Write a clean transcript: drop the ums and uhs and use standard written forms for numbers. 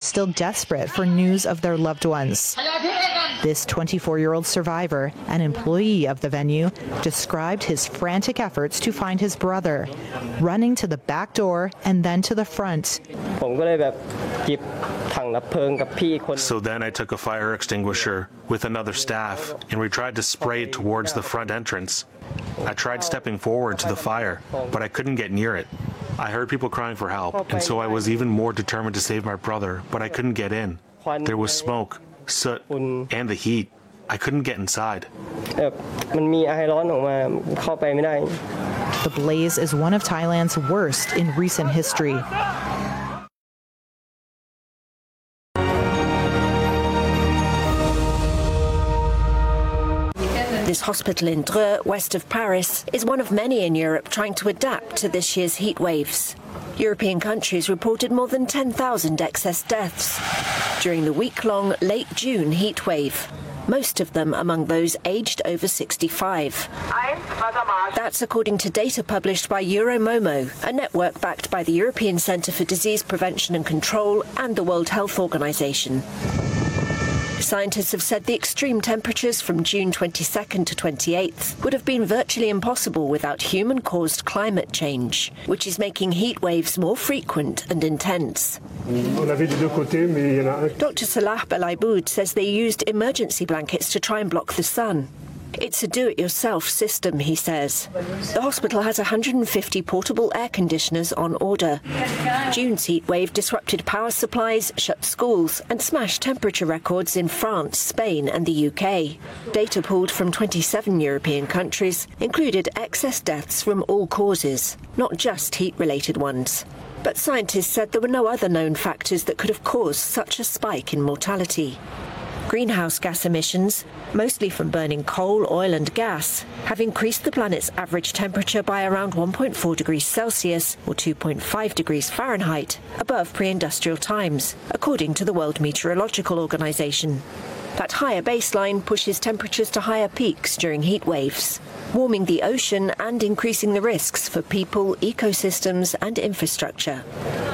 still desperate for news of their loved ones. This 24-year-old survivor, an employee of the venue, described his frantic efforts to find his brother, running to the back door and then to the front. So then I took a fire extinguisher with another staff and we tried to spray it towards the front entrance. I tried stepping forward to the fire, but I couldn't get near it. I heard people crying for help, and so I was even more determined to save my brother, but I couldn't get in. There was smoke, soot, and the heat. I couldn't get inside. The blaze is one of Thailand's worst in recent history. This hospital in Dreux, west of Paris, is one of many in Europe trying to adapt to this year's heat waves. European countries reported more than 10,000 excess deaths during the week-long late June heat wave, most of them among those aged over 65. That's according to data published by Euromomo, a network backed by the European Centre for Disease Prevention and Control and the World Health Organization. Scientists have said the extreme temperatures from June 22nd to 28th would have been virtually impossible without human-caused climate change, which is making heat waves more frequent and intense. Dr. Salah Belaiboud says they used emergency blankets to try and block the sun. It's a do-it-yourself system, he says. The hospital has 150 portable air conditioners on order. June's heat wave disrupted power supplies, shut schools and smashed temperature records in France, Spain and the UK. Data pulled from 27 European countries included excess deaths from all causes, not just heat-related ones. But scientists said there were no other known factors that could have caused such a spike in mortality. Greenhouse gas emissions, mostly from burning coal, oil and gas, have increased the planet's average temperature by around 1.4 degrees Celsius or 2.5 degrees Fahrenheit above pre-industrial times, according to the World Meteorological Organization. That higher baseline pushes temperatures to higher peaks during heat waves, warming the ocean and increasing the risks for people, ecosystems and infrastructure.